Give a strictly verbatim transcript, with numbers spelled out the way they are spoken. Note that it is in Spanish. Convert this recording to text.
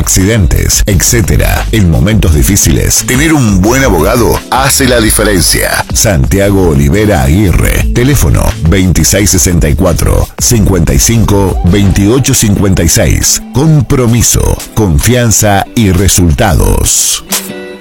accidentes, etcétera. En momentos difíciles, tener un buen abogado hace la diferencia. Santiago Olivera Aguirre, teléfono veintiséis sesenta y cuatro, cincuenta y cinco, veintiocho cincuenta y seis. Compromiso, confianza y resultados.